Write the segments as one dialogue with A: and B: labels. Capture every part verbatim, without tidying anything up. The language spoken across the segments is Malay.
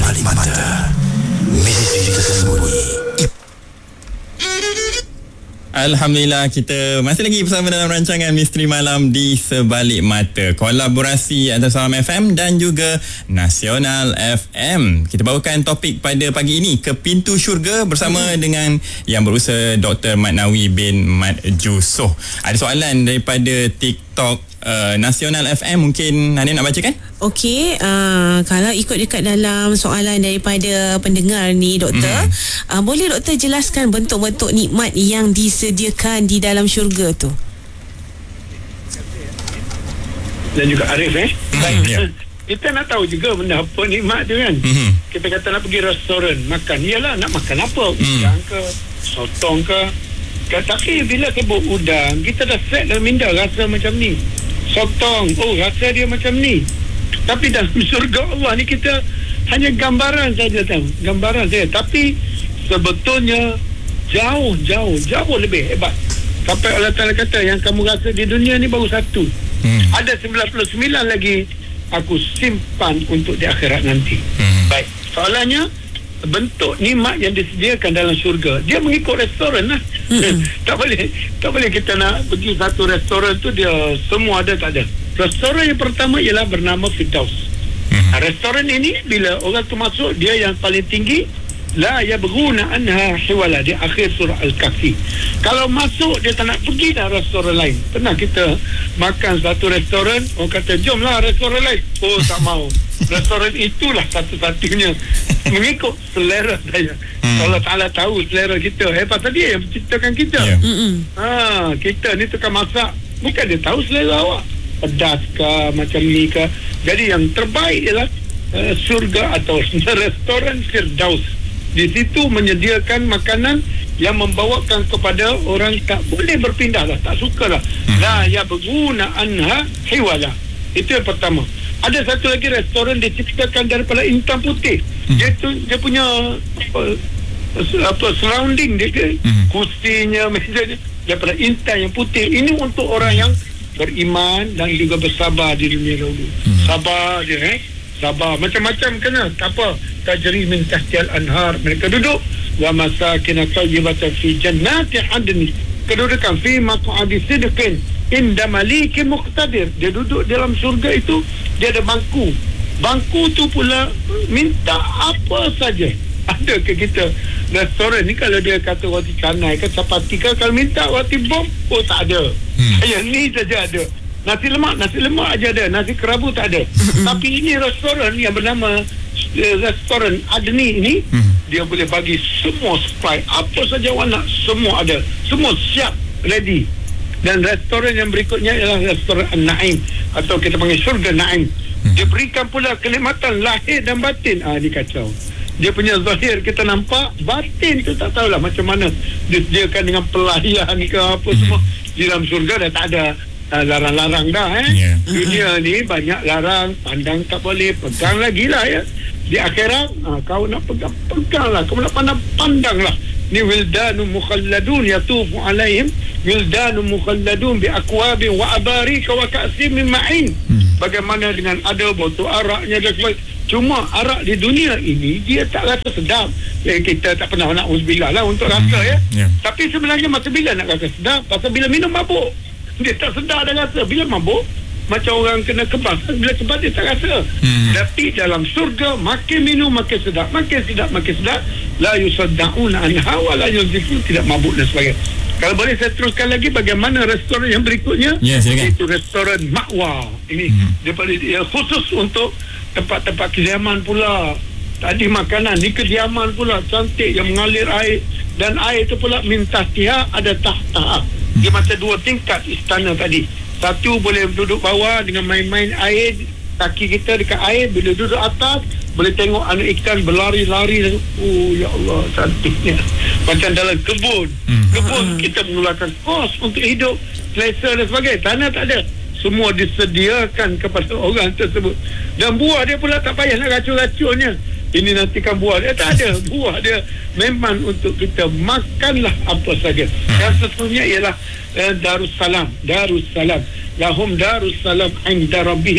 A: Sebalik Mata, misteri tersembunyi.
B: Alhamdulillah, kita masih lagi bersama dalam rancangan Misteri Malam di Sebalik Mata, kolaborasi antara Salam F M dan juga Nasional F M. Kita bawakan topik pada pagi ini, ke pintu syurga, bersama hmm. dengan yang berusaha Doktor Mat Nawi bin Mat Jusoh. Ada soalan daripada TikTok Uh, Nasional F M, mungkin Hania nak bacakan?
C: Okey, uh, kalau ikut dekat dalam soalan daripada pendengar ni, Doktor, mm. uh, boleh Doktor jelaskan bentuk-bentuk nikmat yang disediakan di dalam syurga tu?
D: Dan juga Arif eh
B: mm,
D: Baik
B: yeah.
D: Kita nak tahu juga benda apa nikmat tu kan. mm-hmm. Kita kata nak pergi restoran makan, iyalah nak makan apa, udang mm. ke sotong ke. Tapi bila sebut udang, kita dah set dalam minda rasa macam ni. Sotong, oh rasa dia macam ni. Tapi dalam syurga Allah ni kita hanya gambaran saja tahu, gambaran saja. Tapi sebetulnya jauh jauh jauh lebih hebat. Sampai Allah Ta'ala kata yang kamu rasa di dunia ni baru satu. hmm. Ada sembilan puluh sembilan lagi aku simpan untuk di akhirat nanti. hmm. Baik, soalannya bentuk nikmat yang disediakan dalam syurga, dia mengikut restoran lah. hmm. tak boleh tak boleh kita nak pergi satu restoran tu dia semua ada, tak ada. Restoran yang pertama ialah bernama Firdaus. hmm. Restoran ini bila orang tu masuk, dia yang paling tinggi, la yabghuna anha hiwala, di akhir surah Al-Kahfi. Kalau masuk dia tak nak pergi dah restoran lain. Pernah kita makan satu restoran, orang kata jomlah restoran lain, oh tak mau. Restoran itulah satu-satunya mengikut selera saya. hmm. Allah Ta'ala tahu selera kita. Hebat tadi yang menciptakan kita. yeah. ha, Kita ni tukang masak, bukan dia tahu selera awak, pedas ke macam ni ke. Jadi yang terbaik ialah uh, surga atau restoran Firdaus. Di situ menyediakan makanan yang membawakan kepada orang tak boleh berpindah lah, tak suka lah. hmm. La ya berguna anha hiwala. Itu yang pertama. Ada satu lagi restoran diciptakan daripada intan putih. hmm. Dia tu dia punya apa, apa surrounding dia, hmm. kursinya, mejanya daripada intan yang putih. Ini untuk orang yang beriman dan juga bersabar di dunia dahulu. hmm. Sabar dia eh sabar, macam-macam kena, tak apa, tajri min tahtial anhar, mereka duduk wa masakin tayyibatan fi jannati adn, kedudukan fi maq'adi sidqin inda malikin muqtadir. Dia duduk dalam syurga itu, dia ada bangku, bangku tu pula minta apa saja. Ada ke kita restoran ni kalau dia kata roti canai ke chapati ke, kalau minta roti bom, oh tak ada. hmm. Yang ni saja ada. Nasi lemak, nasi lemak aja ada, nasi kerabu tak ada. Tapi ini restoran yang bernama uh, restoran Adni ini, mm. dia boleh bagi semua supply, apa saja awak nak, semua ada, semua siap, ready. Dan restoran yang berikutnya ialah restoran An-Naim, atau kita panggil syurga Naim. mm. Dia berikan pula kenikmatan lahir dan batin. Ah, dia kacau. Dia punya zahir kita nampak, batin tu tak tahulah macam mana disediakan dengan pelayan ke apa. mm. Semua di dalam syurga dah tak ada Uh, larang-larang dah eh. yeah. Dunia ni banyak larang, pandang tak boleh, pegang lagi lah ya. Di akhirat uh, kau nak pegang, pegang lah, kau nak pandang, pandang lah. Ni wildanu mukhalladun yatufu alaihim wildanu mukhalladun bi akwabin wa abarika wa ka'sim min ma'in. hmm. Bagaimana dengan ada botol araknya dan sebagainya. Cuma arak di dunia ini dia tak rasa sedap. eh, Kita tak pernah nak uzbillah lah untuk rasa hmm. ya yeah. Tapi sebenarnya masa bila nak rasa sedap? Pasal bila minum mabuk dia tak sedar dah rasa. Bila mabuk macam orang kena kebas, bila kebas dia tak rasa. hmm. Tapi dalam surga makin minum makin sedap, makin sedap makin sedap. La yusaddauna anha wa la yuzifun, tidak mabuk dan sebagainya. Kalau boleh saya teruskan lagi bagaimana restoran yang berikutnya.
B: ya,
D: itu restoran Ma'wa. Ini hmm. daripada ya, khusus untuk tempat-tempat kediaman pula. Tadi makanan, ni kediaman pula cantik yang mengalir air, dan air itu pula min tahtiha, ada tahta. Dia macam dua tingkat istana tadi. Satu boleh duduk bawah dengan main-main air, kaki kita dekat air. Bila duduk atas boleh tengok anak ikan berlari-lari. Oh ya Allah, cantiknya. Macam dalam kebun. hmm. Kebun kita mengeluarkan kos untuk hidup, selesa dan sebagainya. Tanah tak ada, semua disediakan kepada orang tersebut. Dan buah dia pula tak payah nak racun-racunnya. Ini nantikan buah dia tak ada. Buah dia memang untuk kita makanlah apa saja. Yang sesungguhnya ialah eh, Darussalam. Darussalam lahum darussalam inda rabbihim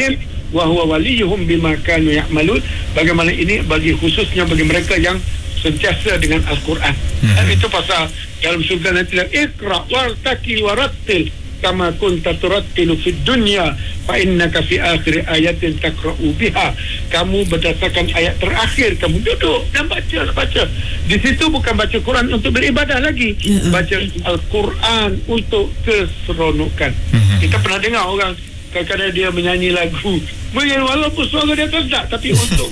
D: wa huwa waliyuhum bima kanu ya'malun. Bagaimana ini bagi khususnya bagi mereka yang sentiasa dengan Al-Quran. Hmm. Dan itu pasal dalam surga nanti Iqra wartaki warattil kama kunta turattilu fid dunya fa innaka fi akhir ayatin taqra'u biha. Kamu berdasarkan ayat terakhir kamu duduk dan baca baca. Di situ bukan baca Quran untuk beribadah lagi, baca Al-Quran untuk keseronokan. Hmm. Kita pernah dengar orang kadang-kadang dia menyanyi lagu, menyanyi walaupun suara dia tak, tapi untuk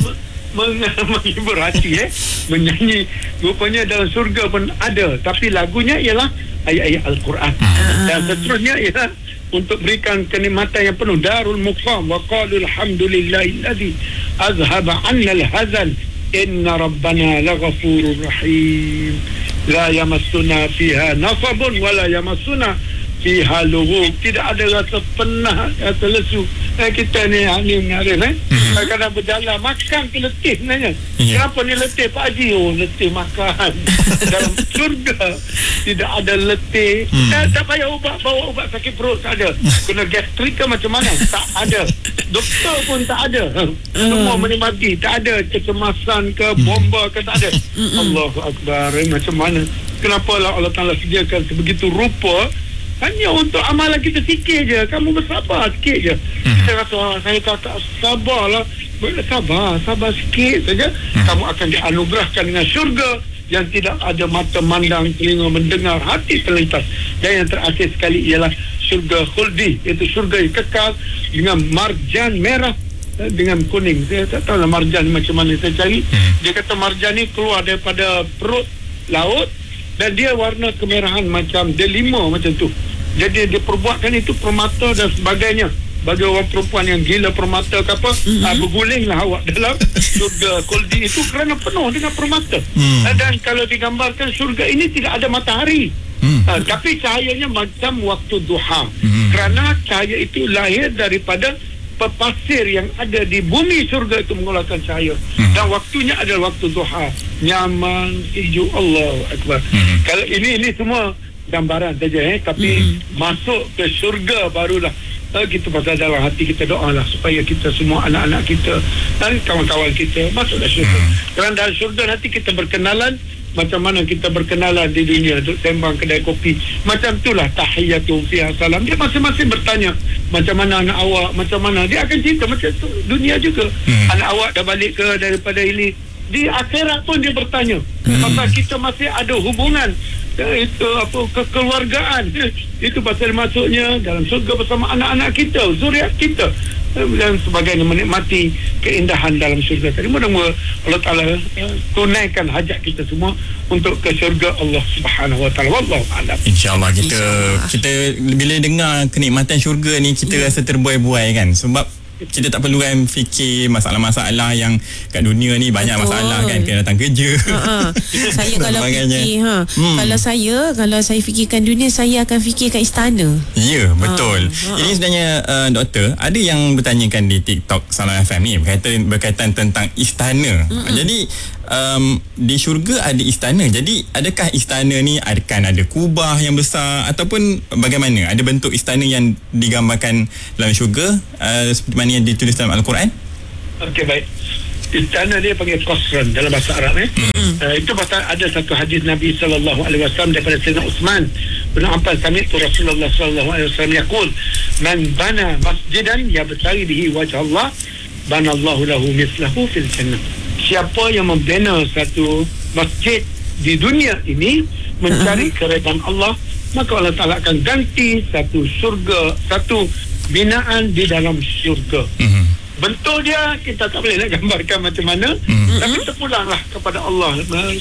D: menghibur hati, eh menyanyi. Rupanya dalam surga pun ada, tapi lagunya ialah ayat-ayat Al-Quran. Dan seterusnya ialah untuk berikan kenikmatan yang penuh. Darul Muqam wa qalu alhamdulillahillazi azhaba 'anna al-hazan inna rabbana laghafurur rahim la yamassuna fiha nasabun wa la yamassuna fiha lughub. Tidak ada rasa penat atau lesu. Eh, kita ni ni mengalir, eh kadang-kadang berjalan makan ke letih sebenarnya. Yeah. Kenapa ni letih Pak Haji? Oh, letih makan. Dalam surga tidak ada letih. Hmm. Eh, tak payah ubat, bawa ubat sakit perut, tak ada. Kena gastrik ke macam mana? Tak ada. Doktor pun tak ada. Semua menikmati. Tak ada kecemasan ke, bomba ke, tak ada. Allahu Akbar. Eh, macam mana? Kenapa lah Allah Ta'ala sediakan sebegitu rupa hanya untuk amalan kita sikit je. Kamu bersabar sikit je. Hmm. Kita rasa oh, saya tak sabarlah. Sabar, sabar sikit saja. Hmm. Kamu akan dianugerahkan dengan syurga yang tidak ada mata mandang, telinga mendengar, hati terlintas. Dan yang terakhir sekali ialah syurga khuldi, iaitu syurga yang kekal dengan marjan merah dengan kuning. Saya tak tahu lah marjan macam mana saya cari. Hmm. Dia kata marjan ni keluar daripada perut laut dan dia warna kemerahan macam delima macam tu. Jadi dia perbuatkan itu permata dan sebagainya. Bagi orang perempuan yang gila permata ke apa, mm-hmm. uh, bergulinglah awak dalam surga khuldi itu kerana penuh dengan permata. Mm. Uh, dan kalau digambarkan surga ini tidak ada matahari. Mm. Uh, tapi cahayanya macam waktu duha. Mm. Kerana cahaya itu lahir daripada pepasir yang ada di bumi surga itu mengeluarkan cahaya. Hmm. Dan waktunya adalah waktu duha. Nyaman, hijau, Allahu Akbar. Hmm. Kalau ini ini semua gambaran saja, eh tapi hmm. masuk ke syurga barulah uh, kita pasal dalam hati kita doalah supaya kita semua anak-anak kita dan kawan-kawan kita masuklah syurga. Hmm. Kerana dalam syurga nanti kita berkenalan macam mana kita berkenalan di dunia, duduk sembang kedai kopi. Macam itulah tahiyatum fiha salam. Dia masing-masing bertanya, macam mana anak awak, macam mana. Dia akan cerita macam tu. Dunia juga. Hmm. Anak awak dah balik ke daripada ini. Di akhirat pun dia bertanya. Hmm. Pasal kita masih ada hubungan. Itu apa, kekeluargaan. Itu pasal masuknya dalam surga bersama anak-anak kita, zuriat kita. Dan sebagainya, menikmati keindahan dalam syurga tadi. Mudah-mudahan Allah Ta'ala uh, tunaikan hajat kita semua untuk ke syurga Allah Subhanahu Wa Ta'ala. Wallahu a'lam.
B: InsyaAllah kita
C: InsyaAllah.
B: kita bila dengar kenikmatan syurga ni kita yeah. rasa terbuai-buai kan, sebab kita tak perlu kan fikir masalah-masalah yang kat dunia ni banyak Betul. masalah kan, kena datang kerja. Ha-ha.
C: Saya kalau fikir ha, hmm. kalau saya kalau saya fikirkan dunia, saya akan fikirkan istana.
B: Ya, betul. Ha. Ini sebenarnya uh, doktor, ada yang bertanyakan di TikTok Salam F M ni berkaitan berkaitan tentang istana. Mm-mm. Jadi um, di syurga ada istana. Jadi adakah istana ni akan ada kubah yang besar ataupun bagaimana? Ada bentuk istana yang digambarkan dalam syurga uh, seperti mana yang ditulis dalam Al-Quran?
D: Okey, baik. Istana dia panggil qasran dalam bahasa Arab, eh. Mm-hmm. Uh, itu pasal ada satu hadis Nabi sallallahu alaihi wasallam daripada Sayyidina Uthman bin Affan, sami'tu Rasulullah sallallahu alaihi wasallam yaqul, man bana masjidan yabtaghi bihi wajh Allah, bana Allahu lahu mithlahu fil jannah. Siapa yang membina satu masjid di dunia ini mencari uh-huh. keredaan Allah, maka Allah Ta'ala akan ganti satu surga, satu binaan di dalam syurga. Mm-hmm. Bentuk dia kita tak boleh nak gambarkan macam mana, mm-hmm. tapi terpulanglah kepada Allah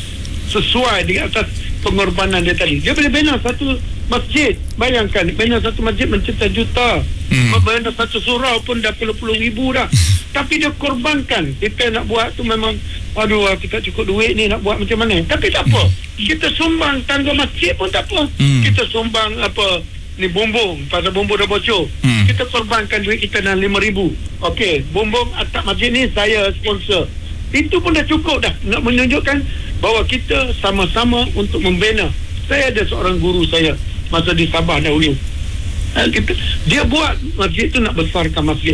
D: sesuai di atas pengorbanan dia tadi. Dia boleh bina satu masjid, bayangkan bina satu masjid mencipta juta, mm. bina satu surau pun dah puluh-puluh ribu dah. Tapi dia korbankan. Kita nak buat tu memang aduh, kita cukup duit ni nak buat macam mana, tapi tak apa, kita sumbang tangga masjid pun tak apa, mm. kita sumbang apa ni bumbung, pasal bumbung dah bocor, hmm. kita korbankan duit kita dalam lima ribu. Okey, bumbung atap masjid ni saya sponsor. Itu pun dah cukup dah nak menunjukkan bahawa kita sama-sama untuk membina. Saya ada seorang guru saya masa di Sabah dahulu, kita, dia buat masjid tu nak besarkan masjid.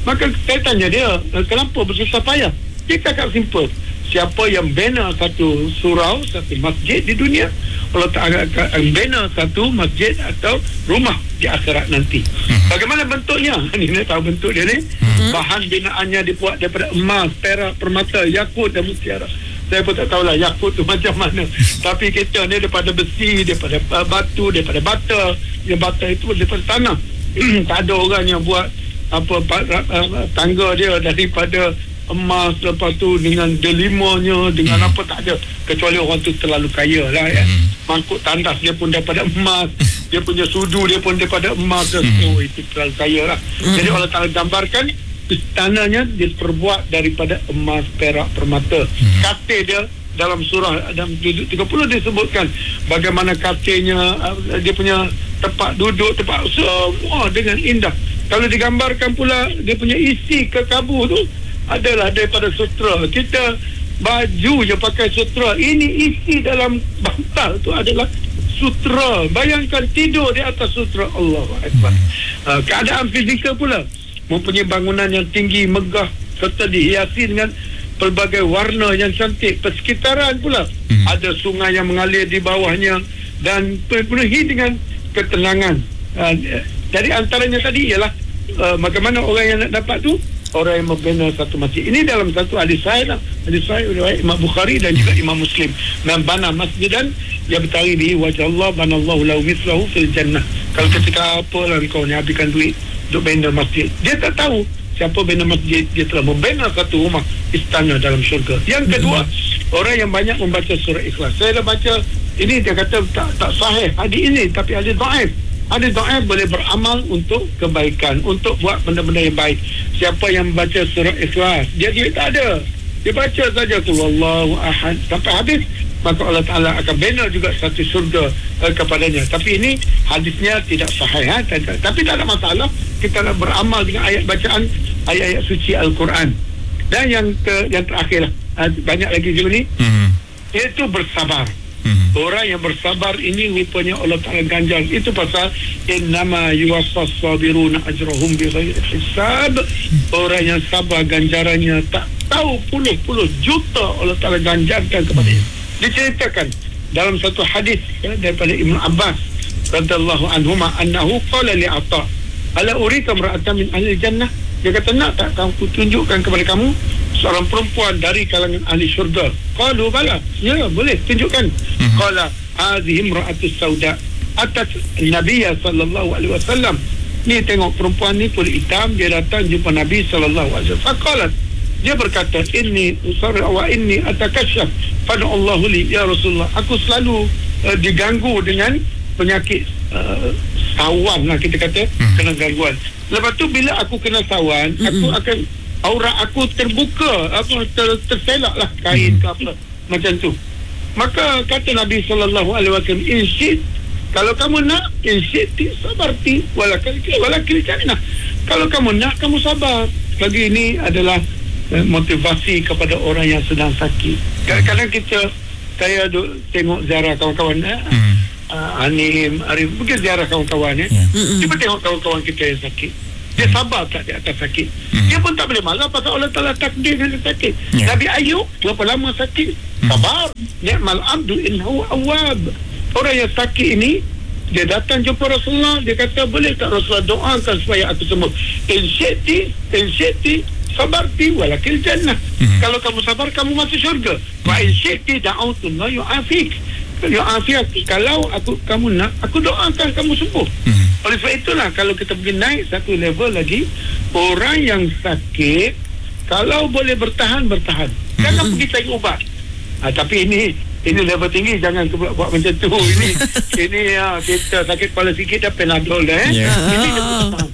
D: Maka saya tanya dia, kenapa bersusah payah? Dia cakap simple. Siapa yang bina satu surau, satu masjid di dunia, Allah Ta'ala akan bina satu masjid atau rumah di akhirat nanti. Bagaimana bentuknya? Ini tahu bentuk dia ni. Bahan binaannya dibuat daripada emas, perak, permata, yakut dan mutiara. Saya pun tak tahulah yakut tu macam mana. Tapi kita ni daripada besi, daripada uh, batu, daripada bata. Yang bata itu daripada tanah. Tak ada orang yang buat apa uh, tangga dia daripada emas, lepas tu dengan delimanya, dengan hmm. apa, tak ada. Kecuali orang tu terlalu kaya lah ya. Hmm. Mangkuk tandas dia pun daripada emas, dia punya sudu dia pun daripada emas. Hmm. Oh, itu terlalu kaya lah. Hmm. Jadi Allah Ta'ala gambarkan istananya diperbuat daripada emas, perak, permata. Hmm. Katil dia dalam surah dalam tiga puluh disebutkan bagaimana katilnya, dia punya tempat duduk, tempat semua dengan indah. Kalau digambarkan pula dia punya isi kekabu tu adalah daripada sutra. Kita baju je pakai sutra. Ini isi dalam bantal tu adalah sutra. Bayangkan tidur di atas sutra. Allahu Akbar. Uh, keadaan fizikal pula, mempunyai bangunan yang tinggi, megah, serta dihiasi dengan pelbagai warna yang cantik. Persekitaran pula hmm. ada sungai yang mengalir di bawahnya dan penuhi dengan ketenangan. Uh, jadi antaranya tadi ialah uh, bagaimana orang yang nak dapat tu, orang yang membina satu masjid. Ini dalam satu hadis sahih lah. Hadis sahih riwayat Imam Bukhari dan juga Imam Muslim. Man bana masjidan yabtaghi bihi wajh Allah banallahu lahu mithlahu fil jannah. Kalau ketika apa lah kau ni habiskan duit untuk bina masjid, dia tak tahu siapa bina masjid, dia telah membina satu rumah istana dalam syurga. Yang kedua, orang yang banyak membaca surah Ikhlas. Saya dah baca ini, dia kata tak, tak sahih hadis ini, tapi hadis dhaif. Hadis dhaif boleh beramal untuk kebaikan, untuk buat benda-benda yang baik. Siapa yang baca surah Ikhlas, dia duit tak ada, dia baca saja tu wallahu ahad sampai habis, maka Allah Ta'ala akan bina juga satu syurga uh, kepadanya. Tapi ini hadisnya tidak sahih, ha? Tapi tak ada masalah, kita nak beramal dengan ayat bacaan ayat-ayat suci Al-Quran. Dan yang ke, yang terakhir lah, uh, banyak lagi juga ni, mm-hmm. iaitu bersabar. Mm-hmm. Orang yang bersabar ini rupanya Allah Ta'ala ganjar. Itu pasal innama yuwaffas sabiruna ajrahum bighairi hisab. Orang yang sabar ganjarannya tak tahu puluh-puluh juta Allah Ta'ala ganjarkan kepadanya. Diceritakan dalam satu hadis ya, daripada Ibn Abbas radhiyallahu anhuma annahu qala li Atha ala urika imra'atan min ahli jannah. Dia kata, nak tak aku tunjukkan kepada kamu seorang perempuan dari kalangan ahli syurga? Qalu bala, ya boleh tunjukkan. Mm-hmm. Qala hadhihi imra'atus sauda atat Nabi sallallahu alaihi wasallam. Ni tengok perempuan ni kulit hitam, dia datang jumpa Nabi sallallahu alaihi wasallam. Faqalat, dia berkata, inni usarri wa inni atakashaf fad'allahu li ya Rasulullah. Aku selalu uh, diganggu dengan penyakit uh, sawan lah, kita kata, hmm. kena gangguan. Lepas tu bila aku kena sawan, hmm. aku akan aurat aku terbuka, apa ter, terselak lah kain hmm. ke apa macam tu. Maka kata Nabi sallallahu alaihi wasallam, insyid, kalau kamu nak, insyid sabarti walakil walakil janah. Kalau kamu nak, kamu sabar. Lagi ini adalah uh, motivasi kepada orang yang sedang sakit. Kadang-kadang kita, saya duk tengok ziarah kawan-kawan eh, hmm. uh, Anim, Arif, mungkin ziarah kawan-kawan eh. Yeah. Cuba tengok kawan-kawan kita yang sakit. Dia sabar tak di atas sakit. Mm. Dia pun tak boleh marah pasal Allah Ta'ala takdir dia sakit. Yeah. Nabi Ayub berapa lama sakit? Mm. Sabar. Ni'mal abdu innahu awwab. Orang yang sakit ini, dia datang jumpa Rasulullah, dia kata, boleh tak Rasulullah doakan supaya aku sembuh? Insyati, insyati sabarti walakil jannah. Mm. Kalau kamu sabar, kamu masuk syurga. Wa insyati da'autullah yu'afik. Yu'afik. Kalau aku kamu nak, aku doakan kamu sembuh. Mm. Oleh sebab itulah, kalau kita pergi naik satu level lagi, orang yang sakit, kalau boleh bertahan, bertahan. Jangan mm-hmm. pergi cari ubat. Ha, tapi ini ini level tinggi, jangan buat, buat macam tu. Ini ini ya, kita sakit kepala sikit dah Panadol dah. Eh? Yeah. Ini dia bertahan.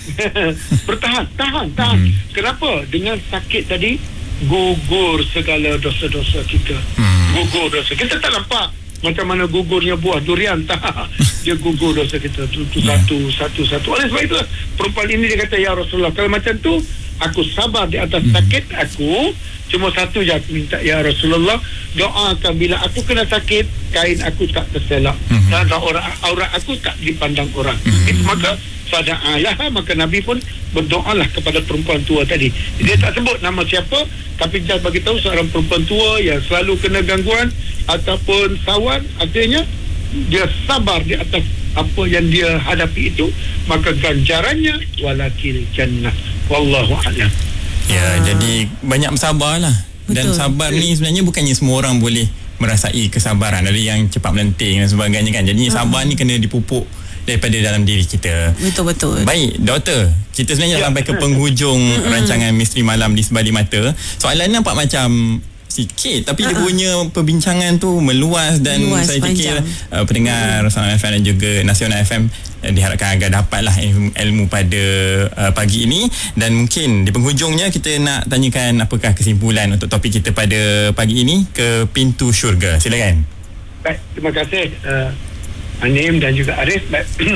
D: bertahan, tahan, tahan. Mm. Kenapa? Dengan sakit tadi, gugur segala dosa-dosa kita. Mm. Gugur dosa. Kita tak nampak macam mana gugurnya buah durian, tak. Dia gugur dosa kita tu, tu yeah. satu satu satu. Oleh sebab itu perempuan ini dia kata, ya Rasulullah, kalau macam tu aku sabar di atas mm. sakit aku, cuma satu je aku minta, ya Rasulullah, doakan bila aku kena sakit, kain aku tak terselak mm. dan aurat, aurat aku tak dipandang orang. mm. Itu maka fada'alah, maka Nabi pun berdoalah kepada perempuan tua tadi. Dia tak sebut nama siapa, tapi just bagi tahu seorang perempuan tua yang selalu kena gangguan ataupun sawan, artinya dia sabar di atas apa yang dia hadapi itu, maka ganjarannya walakil jannah. Wallahu a'lam.
B: Ya, ah. jadi banyak bersabarlah. Dan sabar ni sebenarnya bukannya semua orang boleh merasai kesabaran. Ada yang cepat melenting dan sebagainya kan. Jadi ah. sabar ni kena dipupuk daripada dalam diri kita.
C: Betul-betul.
B: Baik, doktor, kita sebenarnya ya. sampai ke penghujung rancangan Misteri Malam di Sebalik Mata. Soalan nampak macam sikit, tapi uh-huh. dia punya perbincangan tu meluas dan meluas, saya fikir uh, pendengar Nasional F M dan juga Nasional F M uh, diharapkan agar dapatlah ilmu, ilmu pada uh, pagi ini. Dan mungkin di penghujungnya kita nak tanyakan apakah kesimpulan untuk topik kita pada pagi ini, ke pintu syurga. Silakan.
D: Baik, terima kasih uh, Anim dan juga Arif.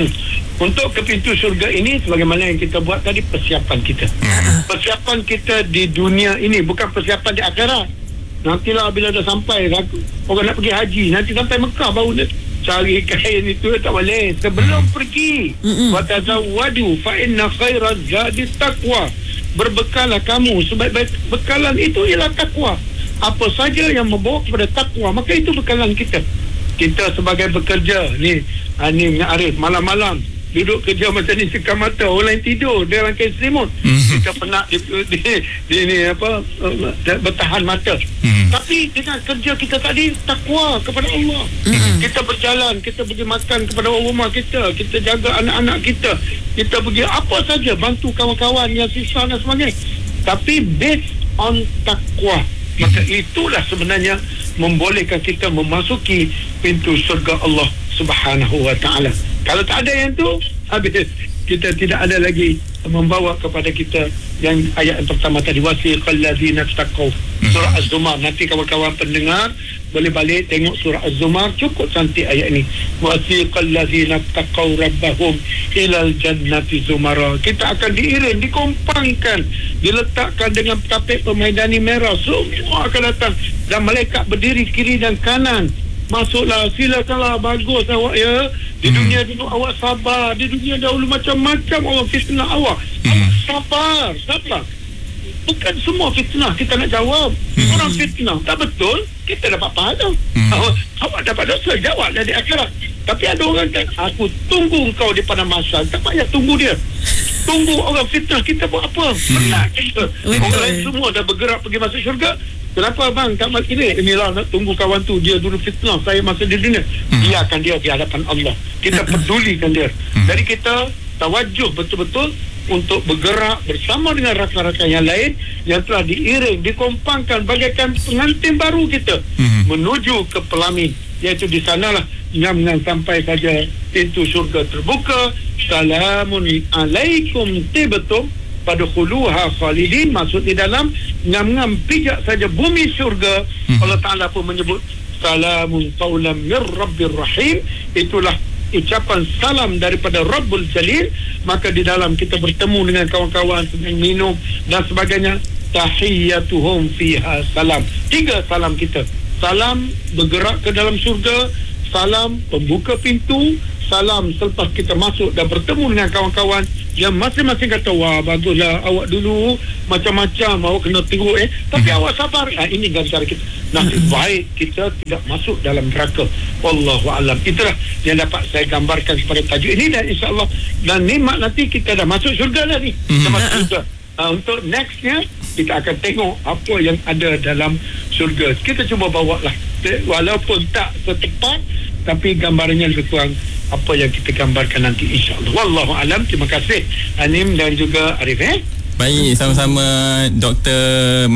D: Untuk ke pintu syurga ini, sebagaimana yang kita buat tadi, persiapan kita. Uh-huh. Persiapan kita di dunia ini, bukan persiapan di akhirat. Nantilah bila dah sampai, orang nak pergi haji, nanti sampai Mekah baru nak cari kain itu, tak boleh. Sebelum mm. pergi, wa tazawwadu fa inna khairaz zadi taqwa. Berbekalah kamu, sebaik-baik bekalan itu ialah takwa. Apa saja yang membawa kepada takwa, maka itu bekalan kita. Kita sebagai bekerja ni, Anim dengan Arif, malam-malam duduk kerja macam ni, sekam mata, orang lain tidur, dia rangkai selimut, mm-hmm. kita penat di, di, di, di apa uh, bertahan mata. Mm-hmm. Tapi dengan kerja kita tadi, takwa kepada Allah. Mm-hmm. Kita berjalan, kita pergi makan kepada orang rumah kita, kita jaga anak-anak kita, kita pergi apa saja, bantu kawan-kawan yang sisa dan sebagainya, tapi based on takwa. Maka itulah sebenarnya membolehkan kita memasuki pintu surga Allah Subhanahu wa ta'ala. Kalau tak ada yang tu, habis. Kita tidak ada lagi membawa kepada kita yang ayat yang pertama tadi, wasiqal ladzina taqaw, surah Az-Zumar. Nanti kawan-kawan pendengar boleh balik tengok surah Az-Zumar, cukup cantik ayat ini. Wasiqal ladzina taqaw rabbahum ilal jannati zumara. Kita akan diiring, dikompangkan, diletakkan dengan tapik permaidani merah, semua akan datang dan malaikat berdiri kiri dan kanan. Masuklah, silakanlah, bagus awak ya. Di dunia dulu awak sabar, di dunia dahulu macam-macam orang fitnah awak. Hmm. Awak sabar, sabar. Bukan semua fitnah kita nak jawab. Hmm. Orang fitnah, tak betul, kita dapat pahala. Hmm. Awak, awak dapat dosa, jawablah di akhirat. Tapi ada orang kata, aku tunggu kau di padang mahsyar. Tak payah tunggu dia. Tunggu orang fitnah kita buat apa? Penat kita. Orang lain semua dah bergerak pergi masuk syurga. Kenapa bang tak masuk ini? Inilah nak tunggu kawan tu, dia dulu fitnah saya masa di dunia. Hmm. Biarkan dia di hadapan Allah. Kita pedulikan dia. Hmm. Jadi kita tawajuh betul-betul untuk bergerak bersama dengan rakan-rakan yang lain yang telah diiring, dikompangkan bagaikan pengantin baru kita hmm. menuju ke Pelamin. Iaitu di sanalah ngam-ngam sampai saja pintu syurga terbuka. Salamun alaikum tibtum fadkhuluha khalidin. Maksud di dalam ngam-ngam pijak saja bumi syurga, hmm. Allah Ta'ala pun menyebut salamun qaulan mir rabbir rahim. Itulah ucapan salam daripada Rabbul Jalil. Maka di dalam kita bertemu dengan kawan-kawan, sedang minum dan sebagainya. Tahiyyatuhum fiha salam. Tiga salam kita. Salam bergerak ke dalam syurga, salam pembuka pintu, salam selepas kita masuk dan bertemu dengan kawan-kawan yang masing-masing kata, wah baguslah awak dulu macam-macam, awak kena teruk eh tapi hmm. awak sabar. Ha, ini ganjar kita. Nasib baik kita tidak masuk dalam neraka. Wallahu alam. Itulah yang dapat saya gambarkan kepada tajuk ini, dan insya-Allah dan nikmat nanti kita dah masuk syurga dah ni. Kita masuk syurga. Ha, untuk nextnya kita akan tengok apa yang ada dalam syurga. Kita cuba bawa lah, walaupun tak setepat, tapi gambarannya lebih kurang apa yang kita gambarkan nanti, insya-Allah. Wallahu alam. Terima kasih Anim dan juga Arif. Eh?
B: Baik, sama-sama Doktor